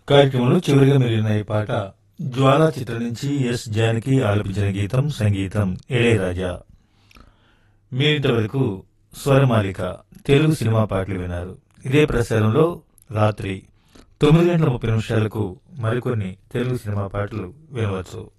కార్యక్రమంలో చివరిగా మిగిలిన ఈ పాట జ్వాలా చిత్రం నుంచి ఎస్ జానకి ఆలపించిన గీతం, సంగీతం ఇళయరాజా. మీరింతవరకు స్వరమాలిక తెలుగు సినిమా పాటలు విన్నారు. ఇదే ప్రసారంలో రాత్రి 9:30 మరికొన్ని తెలుగు సినిమా పాటలు వినవచ్చు.